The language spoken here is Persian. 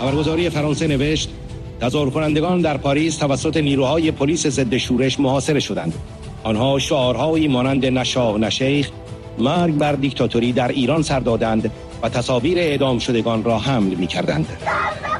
خبرگزاری فرانسه نوشت تظاهر کنندگان در پاریس توسط نیروهای پلیس ضد شورش محاصره شدند. آنها شعارهایی مانند نشاه نشیخ، مرگ بر دیکتاتوری در ایران سر دادند و تصاویر اعدام شدگان را حمل می‌کردند.